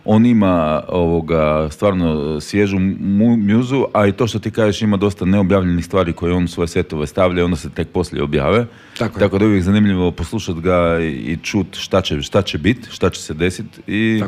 On ima stvarno svježu mjuzu, a i to što ti kažeš ima dosta neobjavljenih stvari koje on u svoje setove stavlja i onda se tek poslije objave. Tako da je uvijek zanimljivo poslušati ga i čut šta će biti, šta će se desiti. I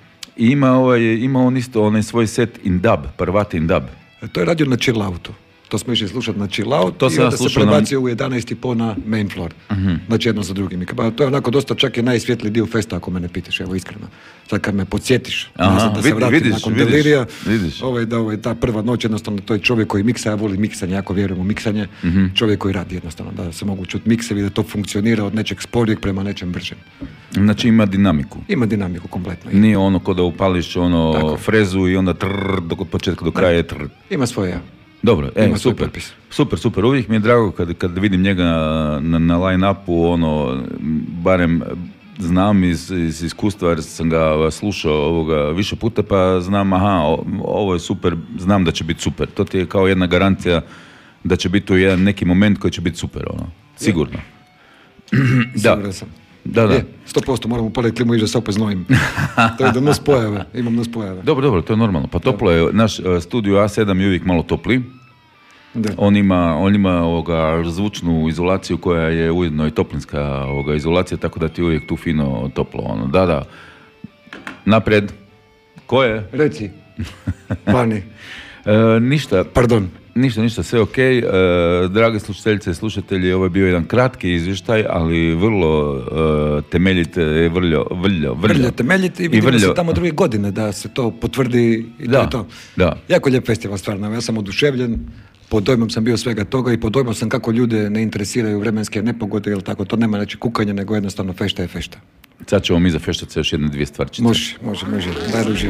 ima on isto onaj svoj set in dub, prvati in dub. To je radio na chill outu. To smo išli slušati na chill out i onda se prebacio u 11.30 na main floor. Znači jedno za drugim. To je onako dosta čak i najsvjetliji dio festa ako me ne pitaš, evo iskreno. Sad kad me podsjetiš, da se vratim nakon delirija, ta prva noć jednostavno, to je čovjek koji miksa, ja volim miksanje, jako vjerujem u miksanje, čovjek koji radi jednostavno, da se mogu čuti miksevi, da to funkcionira od nečeg sporijeg prema nečem bržem. Znači ima dinamiku. Ima dinamiku kompletno. Nije ono ko da upališ frezu i onda od početka do kraja je trr. Ima svoje ja. Dobro, super. Uvijek mi je drago kad vidim njega na line-upu, barem znam iz iskustva jer sam ga slušao više puta, pa znam, ovo je super, znam da će biti super. To ti je kao jedna garancija da će biti u jedan neki moment koji će biti super, sigurno. Siguran sam. Da. 100% moramo upaliti klimu i da se opet znojim. To je da imam nus pojave. Dobro, to je normalno. Pa toplo je, naš studio A7 je uvijek malo topli. Da. On ima zvučnu izolaciju koja je ujedno i toplinska izolacija, tako da ti je uvijek tu fino toplo. Da. Naprijed. Ko je? Reci. Vani. Ništa. Pardon. Ništa, sve ok. Drage slušateljice i slušatelji, ovo je bio jedan kratki izvještaj, ali vrlo temeljit, vrlo temeljit i vidimo se tamo 2 godine da se to potvrdi i to je to. Da. Jako lijep festival, stvarno. Ja sam oduševljen, pod dojmom sam bio svega toga i pod dojmom sam kako ljude ne interesiraju vremenske nepogode, ili tako, to nema znači kukanje, nego jednostavno fešta je fešta. Sad ćemo mi za feštace još 1-2 stvari. Može. Daj